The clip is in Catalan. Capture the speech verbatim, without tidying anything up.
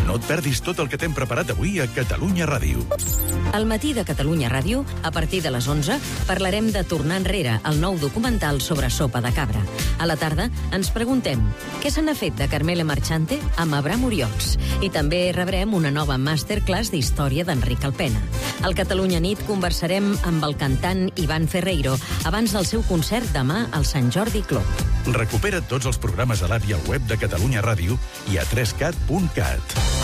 No et perdis tot el que t'hem preparat avui a Catalunya Ràdio. Al matí de Catalunya Ràdio, a partir de les onze, parlarem de Tornar enrere, el nou documental sobre sopa de cabra. A la tarda ens preguntem què se n'ha fet de Carmele Marchante amb Abraham Oriols. I també rebrem una nova masterclass d'història d'Enric Alpena. Al Catalunya Nit conversarem amb el cantant Ivan Ferreiro abans del seu concert demà al Sant Jordi Club. Recupera tots els programes a l'app i al web de Catalunya Ràdio i a tres cat punt cat.